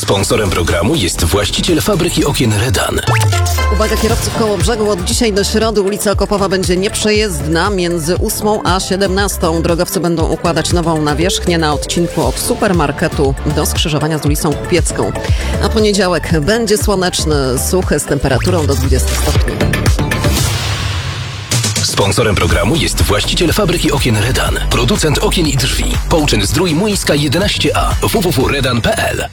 Sponsorem programu jest właściciel fabryki okien Redan. Uwaga kierowców Kołobrzegu, od dzisiaj do środy ulica Okopowa będzie nieprzejezdna między 8 a 17. Drogowcy będą układać nową nawierzchnię na odcinku od supermarketu do skrzyżowania z ulicą Kupiecką. A poniedziałek będzie słoneczny, suchy z temperaturą do 20 stopni. Sponsorem programu jest właściciel fabryki okien Redan. Producent okien i drzwi. Połczyn-Zdrój Młyńska 11a. www.redan.pl.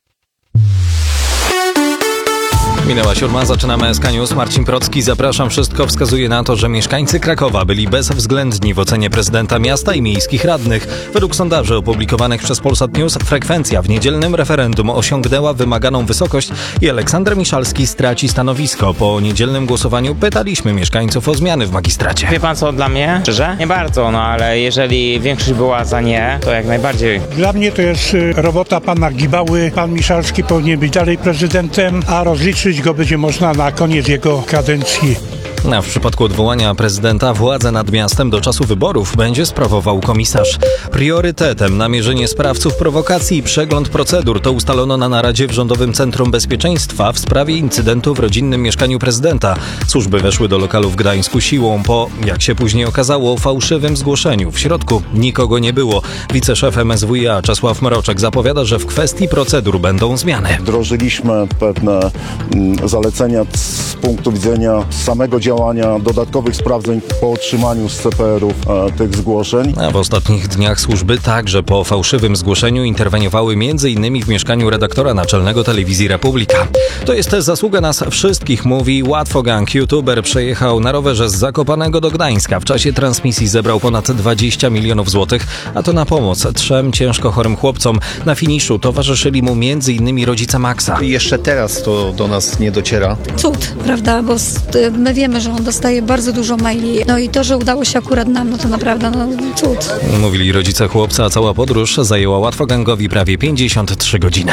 Minęła 7, zaczynamy SK News. Marcin Procki, zapraszam. Wszystko wskazuje na to, że mieszkańcy Krakowa byli bezwzględni w ocenie prezydenta miasta i miejskich radnych. Według sondaży opublikowanych przez Polsat News frekwencja w niedzielnym referendum osiągnęła wymaganą wysokość i Aleksander Miszalski straci stanowisko. Po niedzielnym głosowaniu pytaliśmy mieszkańców o zmiany w magistracie. Wie pan co, dla mnie? Szczerze? Nie bardzo, ale jeżeli większość była za nie, to jak najbardziej. Dla mnie to jest robota pana Gibały. Pan Miszalski powinien być dalej prezydentem, a rozliczyć go będzie można na koniec jego kadencji. A w przypadku odwołania prezydenta władzę nad miastem do czasu wyborów będzie sprawował komisarz. Priorytetem namierzenie sprawców prowokacji i przegląd procedur to ustalono na naradzie w Rządowym Centrum Bezpieczeństwa w sprawie incydentu w rodzinnym mieszkaniu prezydenta. Służby weszły do lokalu w Gdańsku siłą po, jak się później okazało, fałszywym zgłoszeniu. W środku nikogo nie było. Wiceszef MSWiA Czesław Mroczek zapowiada, że w kwestii procedur będą zmiany. Wdrożyliśmy pewne zalecenia z punktu widzenia samego działania, dodatkowych sprawdzeń po otrzymaniu z CPR-ów tych zgłoszeń. A w ostatnich dniach służby także po fałszywym zgłoszeniu interweniowały m.in. w mieszkaniu redaktora naczelnego Telewizji Republika. To jest zasługa nas wszystkich, mówi Łatwogang. YouTuber przejechał na rowerze z Zakopanego do Gdańska. W czasie transmisji zebrał ponad 20 milionów złotych, a to na pomoc 3 ciężko chorym chłopcom. Na finiszu towarzyszyli mu m.in. rodzice Maxa. I jeszcze teraz to do nas nie dociera. Cud, prawda, bo my wiemy, że on dostaje bardzo dużo maili. No i to, że udało się akurat nam, no to naprawdę cud. Mówili rodzice chłopca, a cała podróż zajęła Łatwogangowi prawie 53 godziny.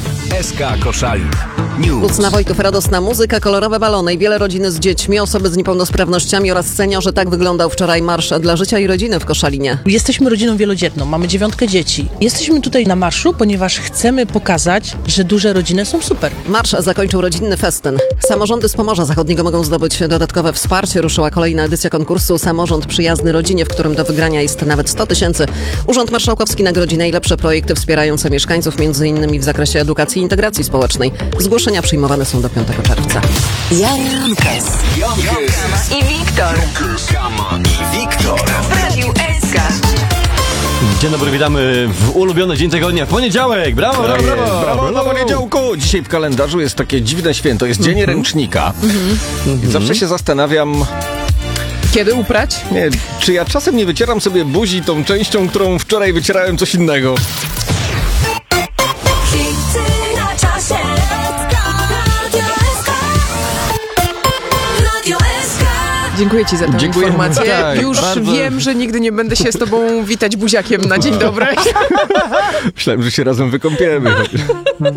SK Koszalin News. Lucna Wojtów, radosna muzyka, kolorowe balony i wiele rodziny z dziećmi, osoby z niepełnosprawnościami oraz seniorzy. Tak wyglądał wczoraj Marsz dla Życia i Rodziny w Koszalinie. Jesteśmy rodziną wielodzietną, mamy 9 dzieci. Jesteśmy tutaj na marszu, ponieważ chcemy pokazać, że duże rodziny są super. Marsz zakończył rodzinny festyn. Samorządy z Pomorza Zachodniego mogą zdobyć dodatkowe wsparcie. Ruszyła kolejna edycja konkursu Samorząd Przyjazny Rodzinie, w którym do wygrania jest nawet 100 000. Urząd Marszałkowski nagrodzi najlepsze projekty wspierające mieszkańców, m.in. w zakresie edukacji i integracji społecznej. Zgłoszenia przyjmowane są do 5 czerwca. Jankes i Wiktor w Radiu SK. Dzień dobry, witamy w ulubiony dzień tygodnia, w poniedziałek. Brawo, brawo, brawo, brawo na poniedziałku. Dzisiaj w kalendarzu jest takie dziwne święto, jest Dzień Ręcznika. I zawsze się zastanawiam... Kiedy uprać? Nie, czy ja czasem nie wycieram sobie buzi tą częścią, którą wczoraj wycierałem coś innego. Dziękuję ci za tę informację. Tak, już bardzo. wiem, że nigdy nie będę się z tobą witać buziakiem na dzień dobry. Myślałem, że się razem wykąpiemy.